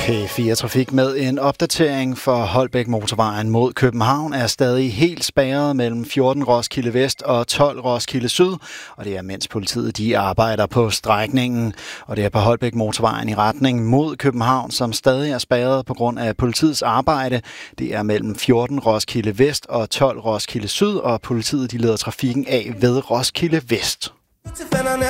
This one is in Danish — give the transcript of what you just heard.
P4 Trafik med en opdatering for Holbæk Motorvejen mod København er stadig helt spærret mellem 14 Roskilde Vest og 12 Roskilde Syd, og det er mens politiet de arbejder på strækningen. Og det er på Holbæk Motorvejen i retning mod København, som stadig er spærret på grund af politiets arbejde. Det er mellem 14 Roskilde Vest og 12 Roskilde Syd, og politiet de leder trafikken af ved Roskilde Vest.